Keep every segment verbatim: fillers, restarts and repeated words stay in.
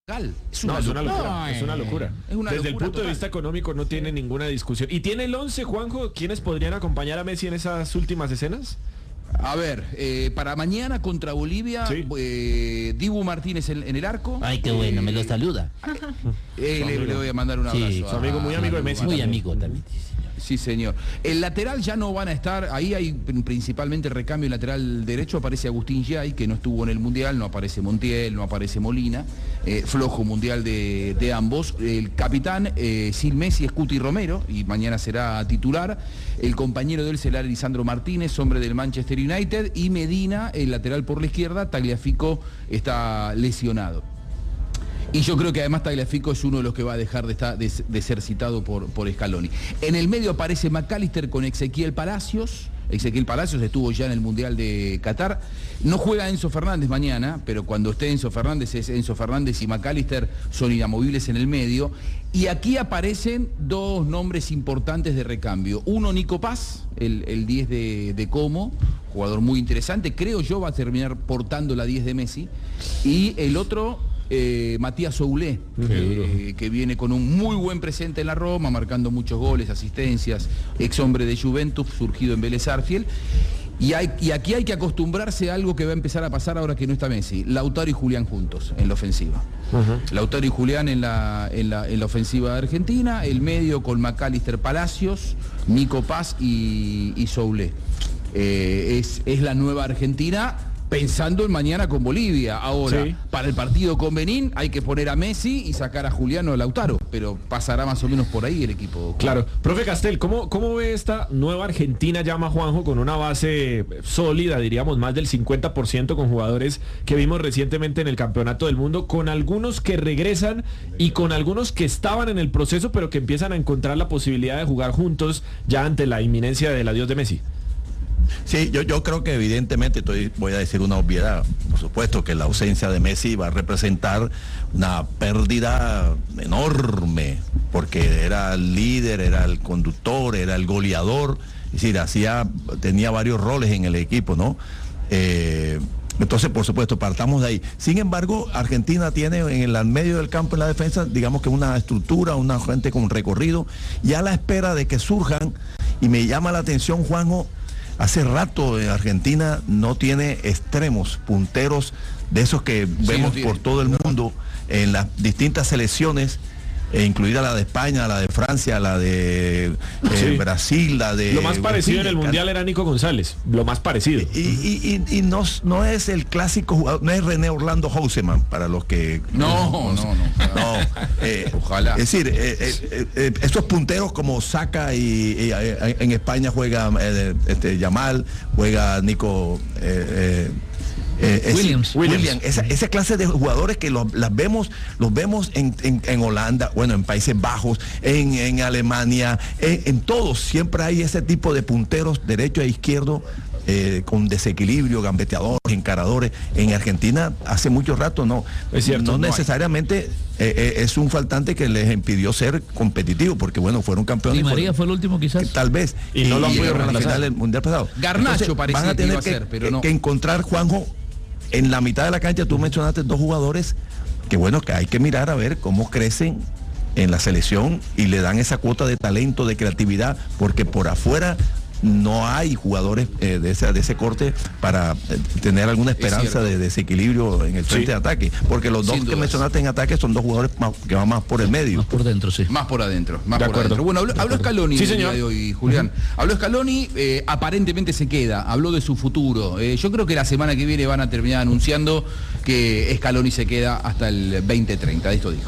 Es una, no, es una locura. locura, no, es una locura. Es una Desde locura el punto total. de vista económico no tiene ninguna discusión. ¿Y tiene el once, Juanjo? ¿Quiénes podrían acompañar a Messi en esas últimas escenas? A ver, eh, para mañana contra Bolivia, Sí. eh, Dibu Martínez en, en el arco. Ay, qué bueno, me lo saluda. Eh, le, le voy a mandar un Sí, abrazo. su amigo, muy a- amigo de a- Messi. Muy también. amigo también. Sí, señor. Sí, señor. El lateral ya no van a estar, ahí hay principalmente recambio lateral derecho, aparece Agustín Yay, que no estuvo en el Mundial, no aparece Montiel, no aparece Molina, eh, flojo Mundial de, de ambos. El capitán, eh, sin Messi, es Cuti Romero, y mañana será titular. El compañero de él será Lisandro Martínez, hombre del Manchester United, y Medina, el lateral por la izquierda. Tagliafico está lesionado. Y yo creo que además Tagliafico es uno de los que va a dejar de, estar, de, de ser citado por, por Scaloni. En el medio aparece McAllister con Ezequiel Palacios. Ezequiel Palacios estuvo ya en el Mundial de Qatar. No juega Enzo Fernández mañana, pero cuando esté Enzo Fernández, es Enzo Fernández y McAllister son inamovibles en el medio. Y aquí aparecen dos nombres importantes de recambio. Uno, Nico Paz, el, el diez de, de Como, jugador muy interesante. Creo yo va a terminar portando la diez de Messi. Y el otro... Eh, Matías Soulé, eh, que viene con un muy buen presente en la Roma, marcando muchos goles, asistencias, ex hombre de Juventus, surgido en Vélez Sarsfield. Y, hay, y aquí hay que acostumbrarse a algo que va a empezar a pasar ahora que no está Messi. Lautaro y Julián juntos en la ofensiva. Uh-huh. Lautaro y Julián en la, en, la, en la ofensiva de Argentina, el medio con McAllister, Palacios, Nico Paz y, y Soulé. Eh, es, es la nueva Argentina, pensando en mañana con Bolivia. Ahora, sí. Para el partido con Benín hay que poner a Messi y sacar a Julián o a Lautaro, pero pasará más o menos por ahí el equipo. Claro. Profe Castel, ¿cómo, cómo ve esta nueva Argentina, llama Juanjo, con una base sólida, diríamos más del cincuenta por ciento, con jugadores que vimos recientemente en el Campeonato del Mundo, con algunos que regresan y con algunos que estaban en el proceso, pero que empiezan a encontrar la posibilidad de jugar juntos ya ante la inminencia del adiós de Messi? Sí, yo, yo creo que evidentemente, estoy, voy a decir una obviedad, por supuesto que la ausencia de Messi va a representar una pérdida enorme, porque era el líder, era el conductor, era el goleador, es decir, hacía, tenía varios roles en el equipo, ¿no? Eh, entonces, por supuesto, partamos de ahí. Sin embargo, Argentina tiene en el medio del campo, en la defensa, digamos que una estructura, una gente con recorrido, y a la espera de que surjan, y me llama la atención, Juanjo, hace rato en Argentina no tiene extremos, punteros de esos que sí, vemos por todo el mundo en las distintas selecciones, eh, incluida la de España, la de Francia, la de eh, sí. Brasil, la de... Lo más parecido en el Can... Mundial era Nico González, lo más parecido. Y, y, y, y no, no es el clásico jugador, no es René Orlando Houseman, para los que... No, no, no. no, no eh, Ojalá. Es decir, eh, eh, eh, esos punteros como Saka y, y eh, en España juega eh, este, Yamal, juega Nico... Eh, eh, Eh, Williams, Williams. Williams. Esa, esa clase de jugadores que los, las vemos, los vemos en, en, en Holanda, bueno, en Países Bajos, en, en Alemania, en, en todos, siempre hay ese tipo de punteros, derecho e izquierdo, eh, con desequilibrio, gambeteadores, encaradores. En Argentina hace mucho rato no, es cierto, no, no necesariamente eh, eh, es un faltante que les impidió ser competitivo, porque bueno, fueron campeones. Di María fueron, fue el último quizás. tal vez. Y, y no lo han podido reemplazar en la final del Mundial pasado. Garnacho parecía van a tener que, iba a ser, pero que, no. que encontrar, Juanjo, en la mitad de la cancha. Tú mencionaste dos jugadores que bueno, que hay que mirar a ver cómo crecen en la selección y le dan esa cuota de talento, de creatividad, porque por afuera no hay jugadores eh, de, ese, de ese corte para eh, tener alguna esperanza de desequilibrio en el frente sí. de ataque, porque los dos Sin que dudas. mencionaste en ataque son dos jugadores más, que van más por el medio. Más por dentro, sí. Más por adentro, más de por acuerdo. adentro. Bueno, habló, habló Scaloni sí, el día de hoy, Julián. Uh-huh. Habló Scaloni, eh, aparentemente se queda, habló de su futuro. Eh, yo creo que la semana que viene van a terminar anunciando que Scaloni se queda hasta el veinte treinta, esto dijo.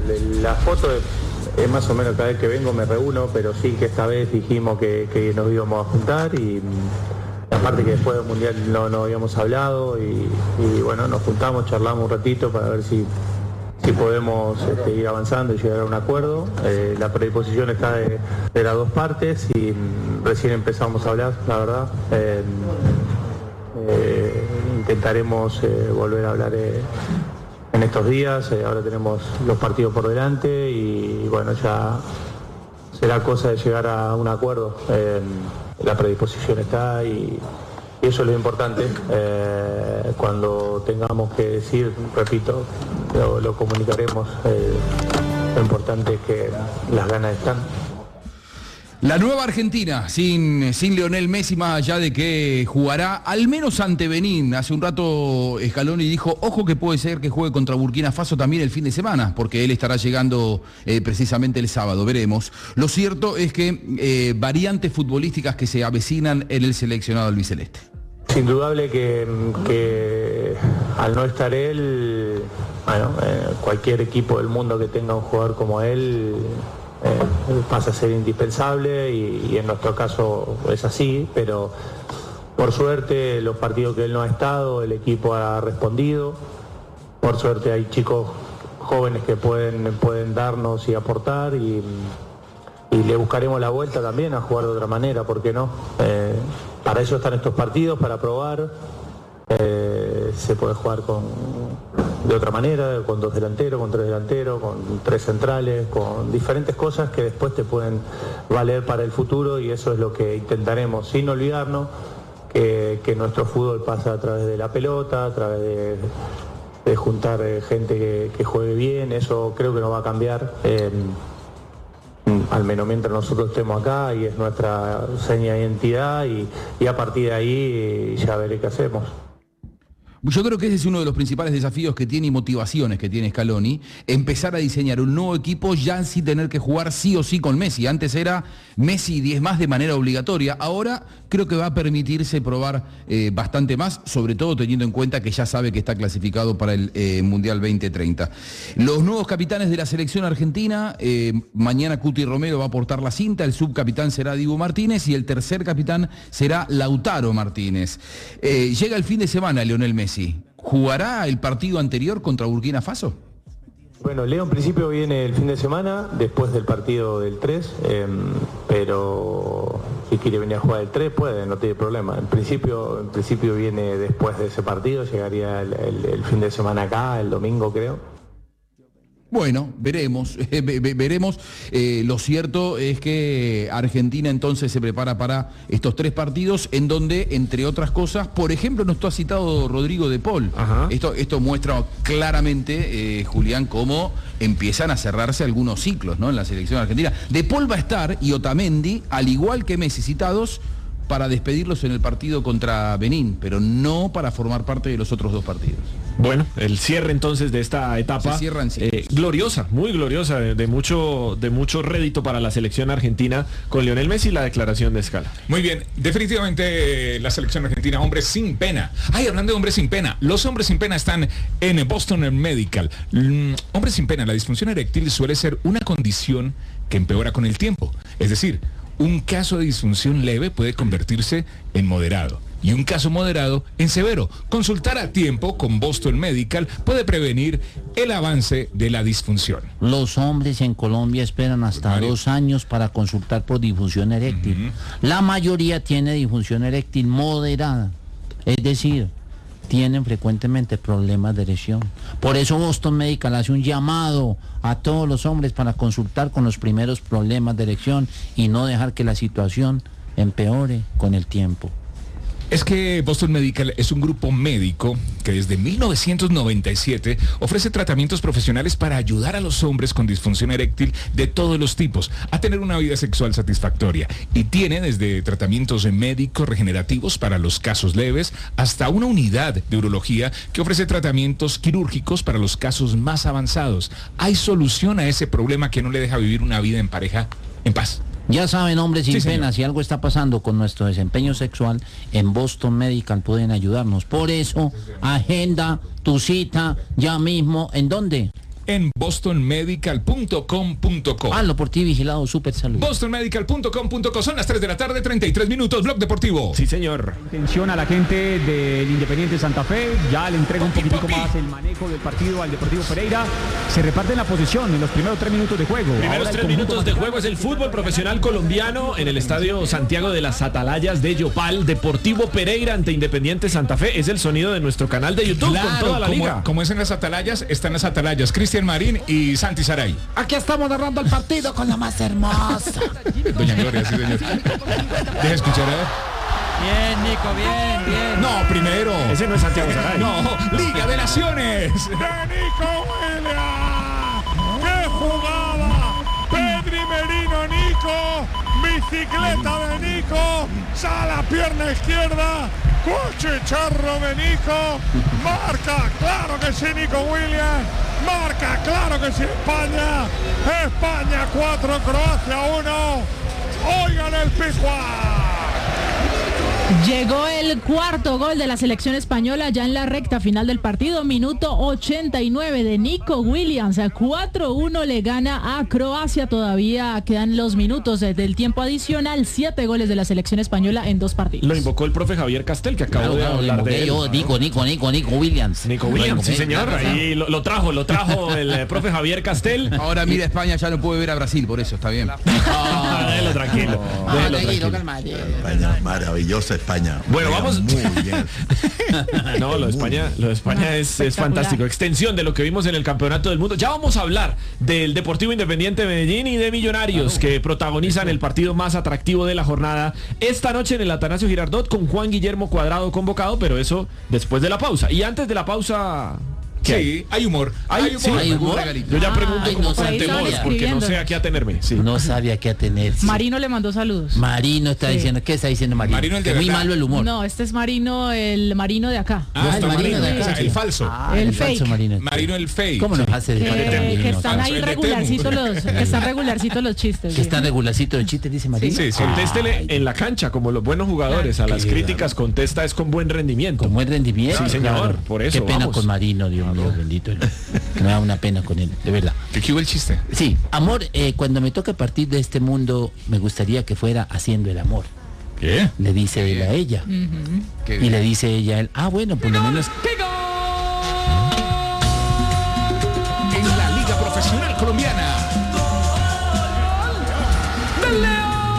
La foto es, es más o menos cada vez que vengo me reúno, pero sí que esta vez dijimos que, que nos íbamos a juntar y aparte que después del Mundial no, no habíamos hablado y, y bueno, nos juntamos, charlamos un ratito para ver si, si podemos este, ir avanzando y llegar a un acuerdo. Eh, la predisposición está de, de las dos partes y recién empezamos a hablar, la verdad. Eh, eh, intentaremos eh, volver a hablar eh, en estos días, eh, ahora tenemos los partidos por delante y bueno, ya será cosa de llegar a un acuerdo. Eh, la predisposición está y, y eso es lo importante. Eh, cuando tengamos que decir, repito, lo, lo comunicaremos. Eh, lo importante es que las ganas están. La nueva Argentina, sin, sin Lionel Messi, más allá de que jugará al menos ante Benín. Hace un rato Scaloni dijo, ojo que puede ser que juegue contra Burkina Faso también el fin de semana, porque él estará llegando eh, precisamente el sábado, veremos. Lo cierto es que eh, variantes futbolísticas que se avecinan en el seleccionado albiceleste. Es indudable que, que al no estar él, bueno, eh, cualquier equipo del mundo que tenga un jugador como él, Eh, pasa a ser indispensable y, y en nuestro caso es así, pero por suerte los partidos que él no ha estado, el equipo ha respondido. Por suerte hay chicos jóvenes que pueden, pueden darnos y aportar y, y le buscaremos la vuelta también a jugar de otra manera, ¿por qué no? Eh, para eso están estos partidos, para probar. Eh, se puede jugar con, de otra manera, con dos delanteros, con tres delanteros, con tres centrales, con diferentes cosas que después te pueden valer para el futuro y eso es lo que intentaremos, sin olvidarnos que, que nuestro fútbol pasa a través de la pelota, a través de, de juntar eh, gente que, que juegue bien, eso creo que no va a cambiar. Eh, al menos mientras nosotros estemos acá y es nuestra seña de identidad y, y a partir de ahí ya veré qué hacemos. Yo creo que ese es uno de los principales desafíos que tiene y motivaciones que tiene Scaloni, empezar a diseñar un nuevo equipo ya sin tener que jugar sí o sí con Messi. Antes era Messi y diez más de manera obligatoria, ahora creo que va a permitirse probar eh, bastante más, sobre todo teniendo en cuenta que ya sabe que está clasificado para el eh, Mundial veinte treinta. Los nuevos capitanes de la selección argentina, eh, mañana Cuti Romero va a portar la cinta, el subcapitán será Dibu Martínez y el tercer capitán será Lautaro Martínez. Eh, llega el fin de semana Lionel Messi. ¿Jugará el partido anterior contra Burkina Faso? Bueno, Leo en principio viene el fin de semana, después del partido del tres, eh, pero si quiere venir a jugar el tres puede, no tiene problema. En principio, en principio viene después de ese partido, llegaría el, el, el fin de semana acá, el domingo creo. Bueno, veremos, eh, veremos. Eh, lo cierto es que Argentina entonces se prepara para estos tres partidos en donde, entre otras cosas, por ejemplo, nos ha citado Rodrigo de Paul. Esto, esto muestra claramente, eh, Julián, cómo empiezan a cerrarse algunos ciclos, ¿no?, en la selección argentina. De Paul va a estar y Otamendi, al igual que Messi, citados para despedirlos en el partido contra Benín, pero no para formar parte de los otros dos partidos. Bueno, el cierre entonces de esta etapa eh, gloriosa, muy gloriosa, de, de mucho de mucho rédito para la selección argentina con Lionel Messi y la declaración de Scala. Muy bien, definitivamente eh, la selección argentina, hombres sin pena. Ay, hablando de hombres sin pena, los hombres sin pena están en Boston Medical. Mm, hombres sin pena, la disfunción eréctil suele ser una condición que empeora con el tiempo. Es decir, un caso de disfunción leve puede convertirse en moderado y un caso moderado en severo. Consultar a tiempo con Boston Medical puede prevenir el avance de la disfunción. Los hombres en Colombia esperan hasta Mario. dos años para consultar por disfunción eréctil. Uh-huh. La mayoría tiene disfunción eréctil moderada, es decir, tienen frecuentemente problemas de erección. Por eso Boston Medical hace un llamado a todos los hombres para consultar con los primeros problemas de erección y no dejar que la situación empeore con el tiempo. Es que Boston Medical es un grupo médico que desde mil novecientos noventa y siete ofrece tratamientos profesionales para ayudar a los hombres con disfunción eréctil de todos los tipos a tener una vida sexual satisfactoria. Y tiene desde tratamientos médicos regenerativos para los casos leves hasta una unidad de urología que ofrece tratamientos quirúrgicos para los casos más avanzados. Hay solución a ese problema que no le deja vivir una vida en pareja en paz. Ya saben, hombres sin sí, pena, si algo está pasando con nuestro desempeño sexual, en Boston Medical pueden ayudarnos. Por eso, agenda tu cita ya mismo. ¿En dónde? En boston medical punto com punto co. Hazlo por ti, vigilado, super salud. boston medical punto com punto co. Son las tres de la tarde, treinta y tres minutos, Blog Deportivo. Sí, señor. Atención a la gente del Independiente Santa Fe, ya le entrega un poquitico más el manejo del partido al Deportivo Pereira. Se reparten la posición en los primeros tres minutos de juego. Primeros tres minutos de juego es el fútbol profesional colombiano en el Estadio Santiago de las Atalayas de Yopal. Deportivo Pereira ante Independiente Santa Fe. Es el sonido de nuestro canal de YouTube, claro, con toda la como, liga. Como es en las Atalayas, están las Atalayas Cristian Marín y Santi Saray. Aquí estamos narrando el partido con la más hermosa. Doña Gloria, sí, señor. Deja escuchar a ver. Bien, Nico, bien, bien. No, primero. Ese no es Santiago Saray. No, Liga de Naciones. De Nico Williams. ¡Qué jugada! Pedri Merino, Nico. Bicicleta de Nico. Sala pierna izquierda. Cuchicharro de Nico. Marca, claro que sí, Nico Williams. Marca, claro que sí, España. España cuatro, Croacia uno. Oigan el Pizjuán. Llegó el cuarto gol de la selección española ya en la recta final del partido, minuto ochenta y nueve de Nico Williams, cuatro uno le gana a Croacia, todavía quedan los minutos del tiempo adicional, siete goles de la selección española en dos partidos. Lo invocó el profe Javier Castel, que acabó Claro, de claro, hablar le de él. yo, Nico, Nico, Nico, Nico Williams. Nico Williams, sí señor, Claro, ahí lo, lo trajo, lo trajo el eh, profe Javier Castel. Ahora mira, España ya no puede ver a Brasil, por eso está bien. Ah, déjelo tranquilo, Ah, déjelo tranquilo, tranquilo. calmate. España, maravillosa España. Bueno, Juega vamos. muy bien. No, lo de España, lo de España es, es fantástico. Extensión de lo que vimos en el Campeonato del Mundo. Ya vamos a hablar del Deportivo Independiente de Medellín y de Millonarios, que protagonizan el partido más atractivo de la jornada esta noche en el Atanasio Girardot, con Juan Guillermo Cuadrado convocado, pero eso después de la pausa. Y antes de la pausa, ¿qué hay? Sí, hay humor. ¿Hay, Hay sí, humor. ¿Hay humor? Yo ya Ah, pregunto ay, como no con sabía. temor, porque no Escribiendo. sé a qué atenerme. Sí. No sabía qué atenerse. Marino le mandó saludos. Marino está Sí. diciendo, ¿qué está diciendo Marino? Marino el de que muy verdad. malo el humor. No, este es Marino, el Marino de acá. Ah, el está Marino Marino, de o sea, acá. el falso. Ah, El falso fake. Marino. Marino el fake. ¿Cómo nos hace Que, dejar de que Marino? están ahí El de Temu. regularcitos los, que están regularcitos los chistes. Que sí. está regularcito de chiste, dice Marino. Sí, sí. Contéstele Ay, en la cancha, como los buenos jugadores. A las Qué críticas contesta es con buen rendimiento. Con buen rendimiento. Sí, señor, por eso, Qué pena vamos. con Marino, Dios mío, bendito. Que me da una pena con él, de verdad. ¿Qué hubo el chiste? Sí, amor, eh, cuando me toque partir de este mundo, me gustaría que fuera haciendo el amor. ¿Qué? Le dice él a ella. Qué Y bien. le dice ella a él, ah, bueno, por lo menos... En la Liga Profesional Colombiana.